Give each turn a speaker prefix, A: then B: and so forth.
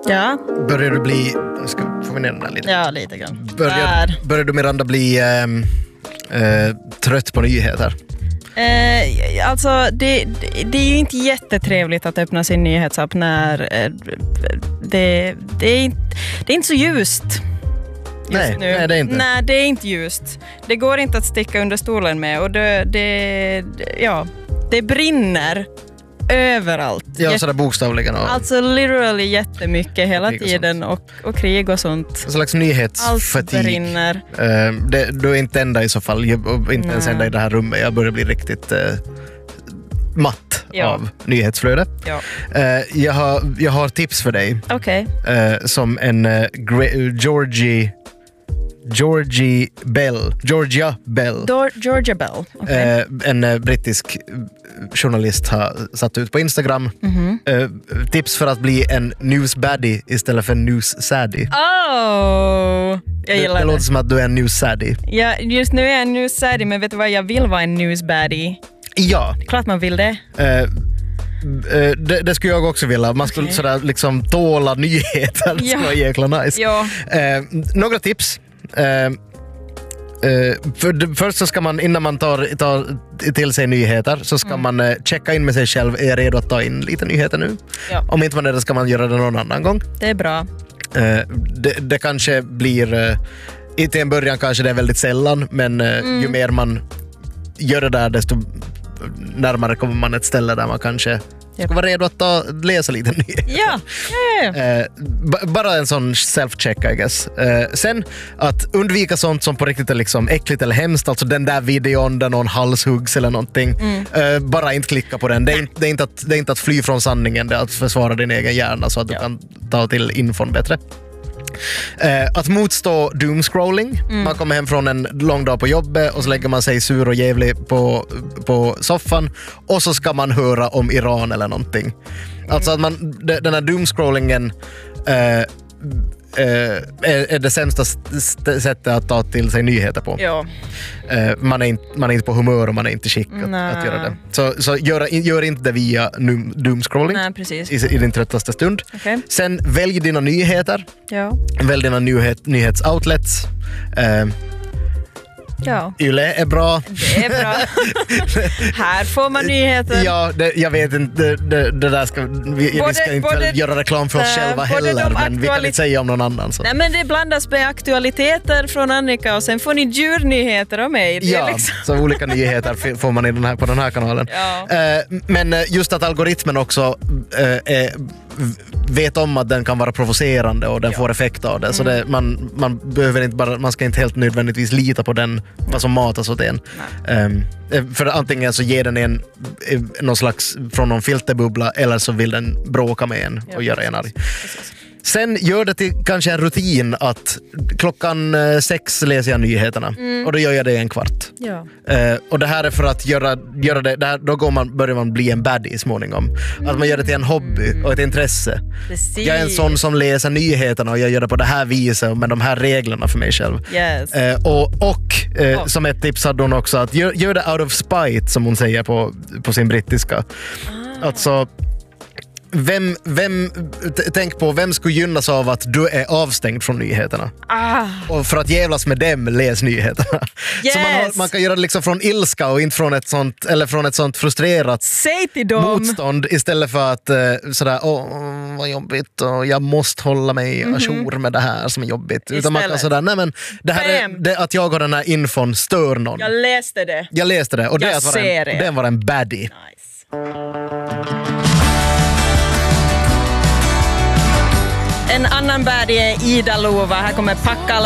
A: Ja.
B: Börjar du bli... Får vi ner den där lite?
A: Ja, lite grann.
B: Börjar du Miranda bli trött på nyheter?
A: Alltså det är ju inte jättetrevligt att öppna sin nyhetsapp när det är inte så ljust just nu.
B: Nej, det är inte.
A: Nej, det är inte ljust. Det går inte att sticka under stolen med och det brinner överallt.
B: Ja, sådär bokstavligen.
A: Alltså literally jättemycket hela tiden och krig och sånt.
B: En slags nyhetsfatig.
A: Allt brinner.
B: Du är inte enda i så fall. Inte ens enda i det här rummet. Jag börjar bli riktigt matt av nyhetsflödet.
A: Ja.
B: Jag har tips för dig.
A: Okej.
B: Som en Georgia Bell.
A: Georgia Bell. Okay.
B: En brittisk journalist har satt ut på Instagram. Tips för att bli en newsbaddie istället för newssaddy.
A: Jag gillar
B: det låter som att du är en newssaddy.
A: Ja, just nu är jag en newssaddy, men vet du vad, jag vill vara en newsbaddie.
B: Ja.
A: Klart man vill det.
B: Det skulle jag också vilja. Man skulle sådär liksom tåla nyheter. Det skulle vara jäkla nice.
A: Ja.
B: Några tips. Först så ska man, innan man tar till sig nyheter, så ska man checka in med sig själv. Är jag redo att ta in lite nyheter nu? Ja. Om inte man är det, ska man göra det någon annan gång.
A: Det är bra.
B: Det kanske blir till en början kanske det är väldigt sällan, men ju mer man gör det där, desto närmare kommer man ett ställe där man kanske ska vara redo att läsa lite nyheter.
A: Ja.
B: Bara en sån self-check, I guess. Sen att undvika sånt som på riktigt är liksom äckligt eller hemskt. Alltså den där videon där någon halshuggs eller någonting. Bara inte klicka på den. Det är inte att fly från sanningen. Det är att försvara din egen hjärna så att du kan ta till infon bättre. Att motstå doomscrolling. Man kommer hem från en lång dag på jobbet och så lägger man sig sur och jävlig på soffan och så ska man höra om Iran eller någonting. Alltså att den här doomscrollingen är det sämsta sättet att ta till sig nyheter på.
A: Ja.
B: Man är inte på humör och man är inte skick att göra det. Så gör inte det via doomscrolling.
A: Nej, precis.
B: I din tröttaste stund.
A: Okay.
B: Sen välj dina nyheter.
A: Ja.
B: Välj dina nyhetsoutlets.
A: Ja.
B: Yle är bra.
A: Det är bra. Här får man nyheter.
B: Ja, jag vet inte. Det där vi ska inte göra reklam för oss själva heller, men vi kan inte säga om någon annan. Så.
A: Nej, men det blandas med aktualiteter från Annika och sen får ni djurnyheter av mig. Det
B: ja,
A: liksom.
B: Så olika nyheter får man på den här kanalen.
A: Ja.
B: Men just att algoritmen också vet om att den kan vara provocerande och den får effekt av det. Så man behöver inte bara, man ska inte helt nödvändigtvis lita på den vad som matas åt en. För antingen så ger den någon slags från någon filterbubbla eller så vill den bråka med en och göra en arg.
A: Precis.
B: Sen gör det till kanske en rutin att 6 läser jag nyheterna och då gör jag det i en kvart.
A: Ja.
B: Och det här är för att göra det där, då börjar man bli en baddie småningom. Att man gör det till en hobby och ett intresse.
A: Precis.
B: Jag är en sån som läser nyheterna och jag gör det på det här viset med de här reglerna för mig själv.
A: Yes.
B: Som ett tips hade hon också att gör det out of spite, som hon säger på sin brittiska. Alltså tänk på vem skulle gynnas av att du är avstängd från nyheterna. Och för att jävlas med dem, läs nyheterna.
A: Yes.
B: Så man kan göra det liksom från ilska och inte från ett sånt frustrerat motstånd, istället för att sådär, vad jobbigt och jag måste hålla mig ajour med det här som är jobbigt. Utan man kan sådär, nej men det här är att jag har den här infon stör någon.
A: Jag läste det
B: och det är att vara en baddie.
A: Nice. En annan baddie är Ida Lova. Här kommer Packa